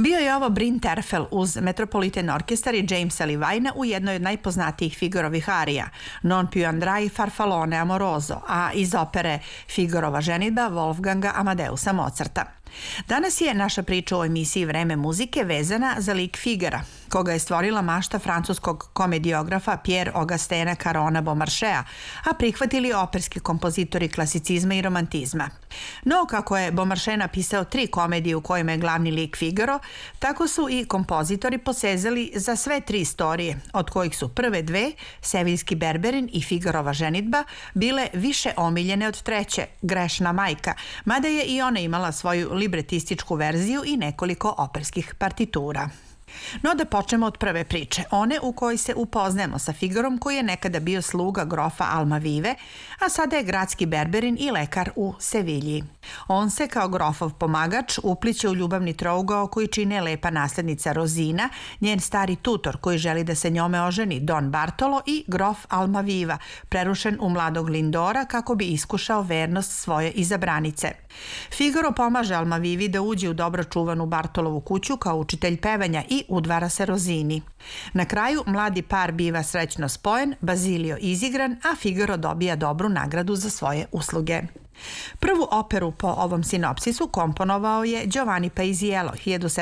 Bio je ovo Bryn Terfel uz Metropolitan Orkestar i Jamesa Levina u jednoj od najpoznatijih Figarovih arija, Non più andrai farfallone amoroso, a iz opere Figorova ženidba Wolfganga Amadeusa Mozarta. Danas je naša priča o emisiji Vreme muzike vezana za lik Figara, koga je stvorila mašta francuskog komediografa Pierre Augustin Carona Beaumarchais, a prihvatili operski kompozitori klasicizma i romantizma. No, kako je Beaumarchais napisao 3 komedije u kojima je glavni lik Figaro, tako su i kompozitori posezali za sve 3 istorije, od kojih su prve 2, Seviljski berberin i Figarova ženidba, bile više omiljene od treće, Grešna majka, mada je i ona imala svoju libretističku verziju i nekoliko operskih partitura. No da počnemo od prve priče, one u kojoj se upoznajemo sa Figarom koji je nekada bio sluga grofa Almavive, a sada je gradski berberin i lekar u Sevilji. On se kao grofov pomagač upliće u ljubavni trougao koji čine lepa naslednica Rozina, njen stari tutor koji želi da se njome oženi Don Bartolo i grof Almaviva, prerušen u mladog Lindora kako bi iskušao vernost svoje izabranice. Figaro pomaže Almavivi da uđe u dobro čuvanu Bartolovu kuću kao učitelj pevanja i udvara se Rozini. Na kraju mladi par biva srećno spojen, Bazilio izigran, a Figaro dobija dobru nagradu za svoje usluge. Prvu operu po ovom sinopsisu komponovao je Giovanni Paisiello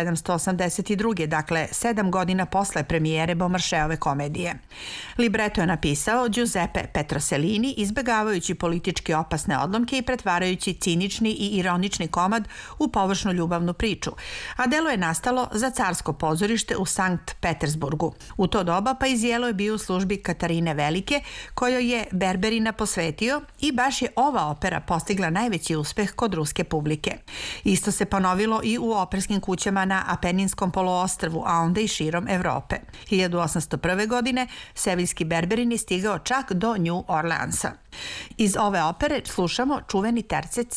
1782. Dakle 7 godina posle premijere Beaumarchaisove komedije. Libreto je napisao Giuseppe Petroselini, izbegavajući politički opasne odlomke i pretvarajući cinični i ironični komad u površnu ljubavnu priču, a delo je nastalo za carsko pozorište u Sankt Petersburgu. U to doba Paisiello je bio u službi Katarine Velike, kojoj je Berberina posvetio i baš je ova opera postigla najveći uspeh kod ruske publike. Isto se ponovilo i u operskim kućama na Apeninskom poluostrvu, a onda i širom Evrope. 1801. godine Seviljski berberin je stigao čak do New Orleansa. Iz ove opere slušamo čuveni tercet